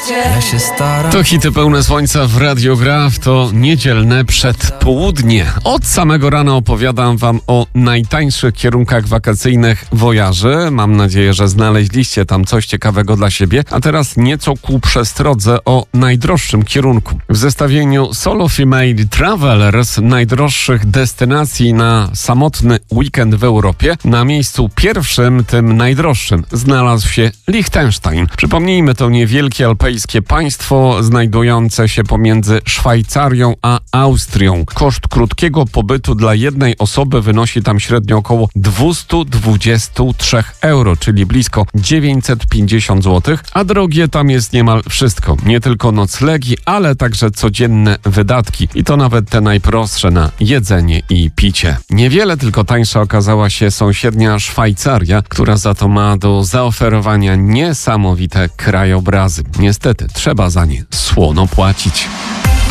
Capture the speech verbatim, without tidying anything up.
Ja się staram. To hity pełne słońca w Radio Gra w to niedzielne przedpołudnie. Od samego rana opowiadam wam o najtańszych kierunkach wakacyjnych Wojaży. Mam nadzieję, że znaleźliście tam coś ciekawego dla siebie. A teraz nieco ku przestrodze o najdroższym kierunku. W zestawieniu Solo Female Travelers najdroższych destynacji na samotny weekend w Europie na miejscu pierwszym, tym najdroższym, znalazł się Liechtenstein. Przypomnijmy, to niewielkie alpejskie państwo znajdujące się pomiędzy Szwajcarią a Austrią. Koszt krótkiego pobytu dla jednej osoby wynosi tam średnio około dwieście dwadzieścia trzy euro, czyli blisko dziewięćset pięćdziesiąt złotych, a drogie tam jest niemal wszystko. Nie tylko noclegi, ale także codzienne wydatki i to nawet te najprostsze na jedzenie i picie. Niewiele tylko tańsza okazała się sąsiednia Szwajcaria, która za to ma do zaoferowania niesamowite krajobrazy. Niestety trzeba za nie słono płacić.